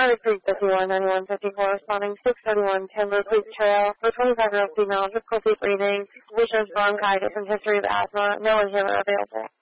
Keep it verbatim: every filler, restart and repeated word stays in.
Murray Creek fifty-one ninety-one fifty-four, responding six thirty-one Timber Creek Trail for twenty-five-year-old female, difficulty breathing, vision, bronchitis, and history of asthma. No inhaler available.